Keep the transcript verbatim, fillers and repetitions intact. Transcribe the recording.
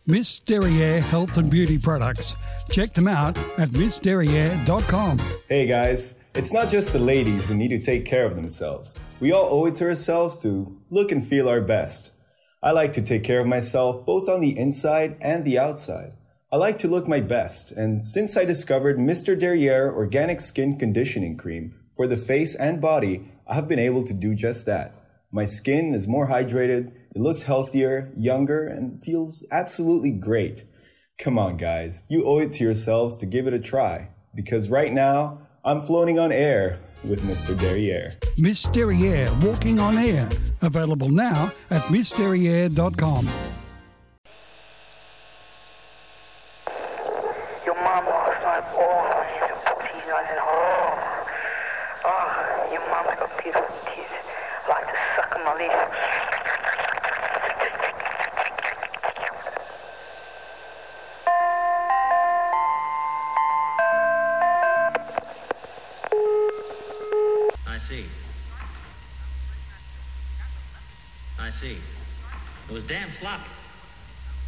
Miss Derriere Health and Beauty Products. Check them out at miss derriere dot com. Hey guys, it's not just the ladies who need to take care of themselves. We all owe it to ourselves to look and feel our best. I like to take care of myself both on the inside and the outside. I like to look my best, and since I discovered Mister Derriere Organic Skin Conditioning Cream for the face and body, I have been able to do just that. My skin is more hydrated, it looks healthier, younger, and feels absolutely great. Come on guys, you owe it to yourselves to give it a try, because right now, I'm floating on air with Mister Derriere. Miss Derriere Walking on Air. Available now at miss derriere dot com. Your mom lost my balls. She's a pussy. I said, oh. Oh, your mom's got beautiful teeth. I like to suck on my leaf. I see. I see. It was damn sloppy.